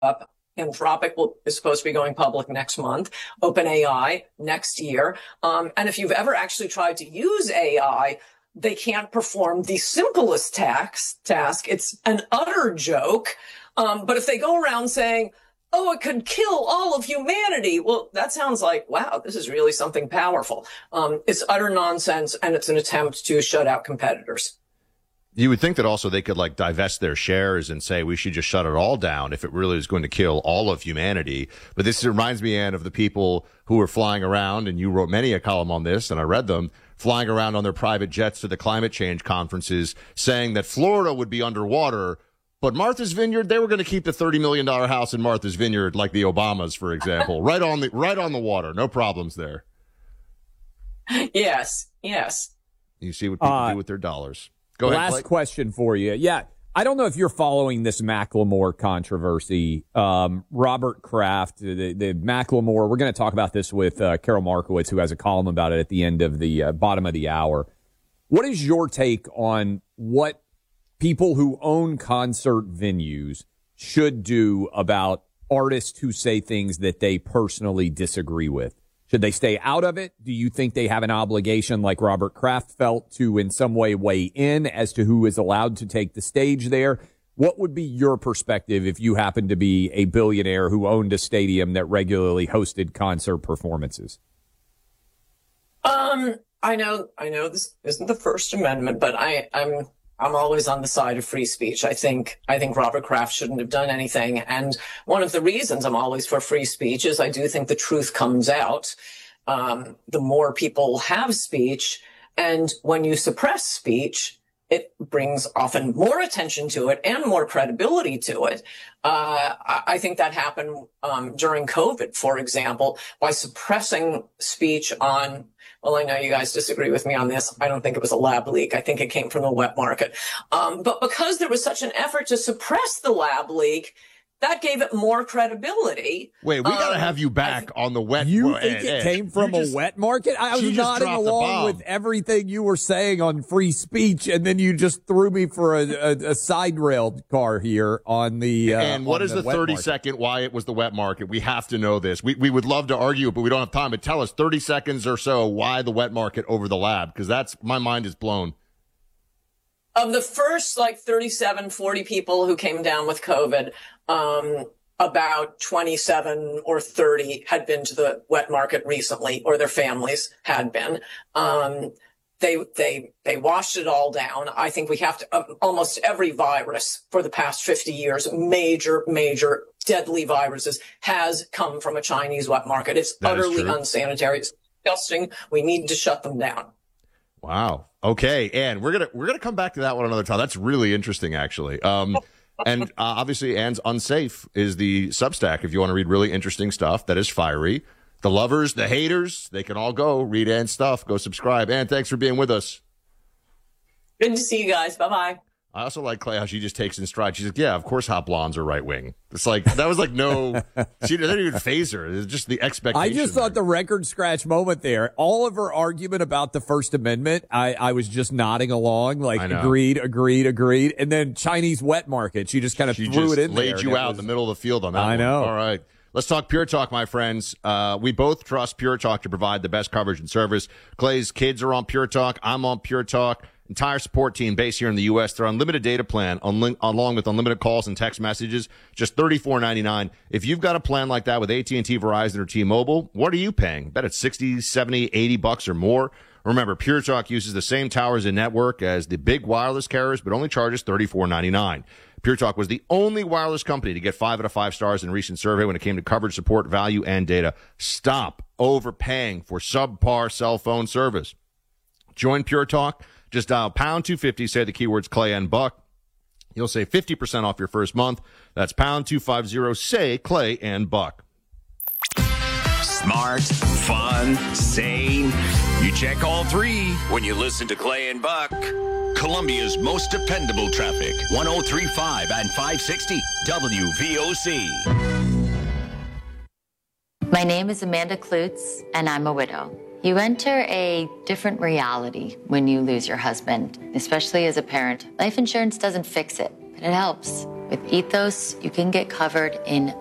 up. Is supposed to be going public next month. OpenAI next year. And if you've ever actually tried to use AI, they can't perform the simplest task. It's an utter joke. But if they go around saying, oh, it could kill all of humanity, well, that sounds like, wow, this is really something powerful. It's utter nonsense, and it's an attempt to shut out competitors. You would think that also they could like divest their shares and say we should just shut it all down if it really is going to kill all of humanity. But this reminds me, Ann, of the people who were flying around, and you wrote many a column on this, and I read them, flying around on their private jets to the climate change conferences saying that Florida would be underwater, but Martha's Vineyard, they were going to keep the $30 million house in Martha's Vineyard like the Obamas, for example, right on the water. No problems there. Yes. You see what people do with their dollars. Go ahead, last Clay. question for you. Yeah, I don't know if you're following this Macklemore controversy. Robert Kraft, the Macklemore, we're going to talk about this with Carol Markowitz, who has a column about it at the end of the bottom of the hour. What is your take on what people who own concert venues should do about artists who say things that they personally disagree with? Should they stay out of it? Do you think they have an obligation, like Robert Kraft felt, to in some way weigh in as to who is allowed to take the stage there? What would be your perspective if you happened to be a billionaire who owned a stadium that regularly hosted concert performances? I know this isn't the First Amendment, but I'm always on the side of free speech. I think Robert Kraft shouldn't have done anything. And one of the reasons I'm always for free speech is I do think the truth comes out. The more people have speech, and when you suppress speech, it brings often more attention to it and more credibility to it. I think that happened during COVID, for example, by suppressing speech on, well, I know you guys disagree with me on this. I don't think it was a lab leak. I think it came from the wet market. But because there was such an effort to suppress the lab leak, that gave it more credibility. Wait, we got to have you back on the wet. You think it came from a wet market? I was nodding along with everything you were saying on free speech, and then you just threw me for a side rail car here on the. And what is the 30-second why it was the wet market? We have to know this. We would love to argue it, but we don't have time. But tell us 30 seconds or so why the wet market over the lab, because that's my mind is blown. Of the first 37, 40 people who came down with COVID, about 27 or 30 had been to the wet market recently, or their families had been. They washed it all down. I think we have to, almost every virus for the past 50 years, major deadly viruses, has come from a Chinese wet market. It's utterly unsanitary. It's disgusting. We need to shut them down. Wow. Okay, and we're gonna come back to that one another time. That's really interesting, actually. And obviously, Ann's Unsafe is the Substack. If you want to read really interesting stuff that is fiery, the lovers, the haters, they can all go read Ann's stuff. Go subscribe. Ann, thanks for being with us. Good to see you guys. Bye-bye. I also like Clay how she just takes in stride. She's like, yeah, of course hot blondes are right wing. It's like, that was like no, she didn't even phase her. It's just the expectation. I just thought the record scratch moment there, all of her argument about the First Amendment, I was just nodding along, like agreed. And then Chinese wet market, she just kind of threw it in there. Laid you out in the middle of the field on that one. I know. All right. Let's talk Pure Talk, my friends. We both trust Pure Talk to provide the best coverage and service. Clay's kids are on Pure Talk. I'm on Pure Talk. Entire support team based here in the U.S. Their unlimited data plan, along with unlimited calls and text messages, just $34.99. If you've got a plan like that with AT&T, Verizon, or T-Mobile, what are you paying? Bet it's $60, $70, $80 or more. Remember, Pure Talk uses the same towers and network as the big wireless carriers, but only charges $34.99. Pure Talk was the only wireless company to get 5 out of 5 stars in a recent survey when it came to coverage, support, value, and data. Stop overpaying for subpar cell phone service. Join Pure Talk. Just dial pound 250, say the keywords Clay and Buck. You'll save 50% off your first month. That's pound 250, say Clay and Buck. Smart, fun, sane. You check all three when you listen to Clay and Buck. Columbia's most dependable traffic. 103.5 and 560 WVOC. My name is Amanda Klutz, and I'm a widow. You enter a different reality when you lose your husband, especially as a parent. Life insurance doesn't fix it, but it helps. With Ethos, you can get covered in